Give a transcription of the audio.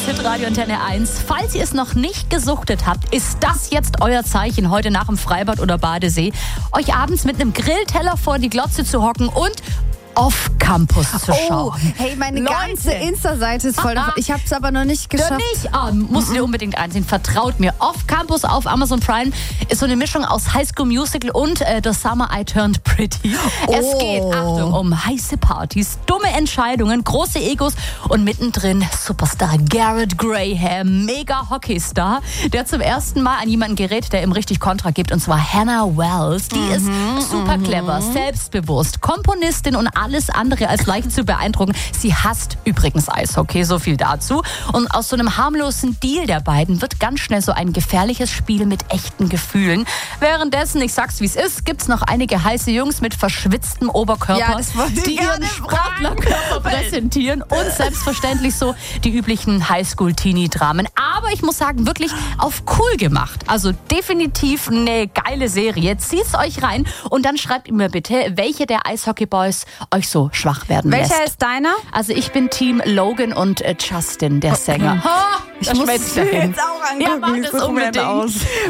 Hitradio Antenne 1. Falls ihr es noch nicht gesuchtet habt, ist das jetzt euer Zeichen, heute nach dem Freibad oder Badesee, euch abends mit einem Grillteller vor die Glotze zu hocken und Off-Campus zu schauen. Oh, hey, meine ganze Insta-Seite ist voll davon. Ich habe es aber noch nicht geschafft. Musst du dir unbedingt einsehen. Vertraut mir. Off-Campus auf Amazon Prime ist so eine Mischung aus High School Musical und The Summer I Turned Pretty. Es geht, Achtung, um heiße Partys, dumme Entscheidungen, große Egos und mittendrin Superstar Garrett Graham, mega Hockeystar, der zum ersten Mal an jemanden gerät, der ihm richtig Kontra gibt, und zwar Hannah Wells. Die ist super clever, selbstbewusst, Komponistin und alles andere als leicht zu beeindrucken. Sie hasst übrigens Eishockey, so viel dazu. Und aus so einem harmlosen Deal der beiden wird ganz schnell so ein gefährliches Spiel mit echten Gefühlen. Währenddessen, ich sag's wie es ist, gibt's noch einige heiße Jungs mit verschwitztem Oberkörper, die ihren Sportlerkörper präsentieren und selbstverständlich so die üblichen Highschool-Teenie-Dramen. Aber ich muss sagen, wirklich auf cool gemacht. Also definitiv eine geile Serie. Zieht's euch rein und dann schreibt mir bitte, welche der Eishockey-Boys euch so schwach werden lässt. Welcher ist deiner? Also ich bin Team Logan und Justin, der Sänger. Ich muss es jetzt auch angucken. Ja, mach das unbedingt.